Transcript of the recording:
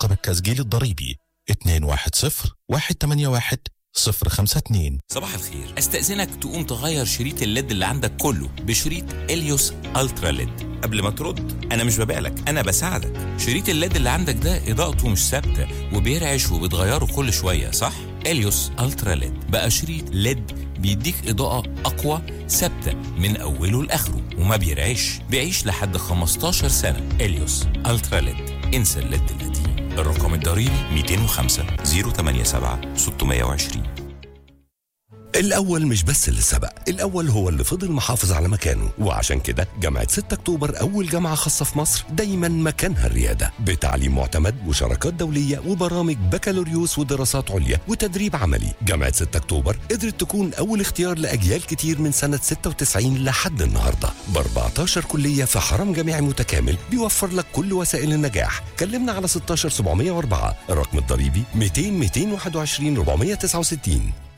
رقم التسجيل الضريبي 210-181-052. صباح الخير، استأذنك تقوم تغير شريط الليد اللي عندك كله بشريط إليوس ألترا ليد. قبل ما ترد، أنا مش ببيعلك، أنا بساعدك. شريط الليد اللي عندك ده إضاءته مش ثابتة وبيرعش وبتغيره كل شوية، صح؟ إليوس ألترا ليد بقى شريط ليد بيديك إضاءة أقوى ثابتة من أوله لآخره وما بيرعش، بيعيش لحد 15 سنة. إليوس ألترا ليد، انسى الليد القديم. الرقم الضريبي 205-087-620. الأول مش بس اللي سبق، الأول هو اللي فضل محافظ على مكانه، وعشان كده جامعة 6 أكتوبر أول جامعة خاصة في مصر دايما مكانها الريادة، بتعليم معتمد وشراكات دولية وبرامج بكالوريوس ودراسات عليا وتدريب عملي. جامعة 6 أكتوبر قدرت تكون أول اختيار لأجيال كتير من سنة 96 لحد النهاردة، ب14 كلية في حرم جامعي متكامل بيوفر لك كل وسائل النجاح. كلمنا على 16704، الرقم الضريبي 200-221-469.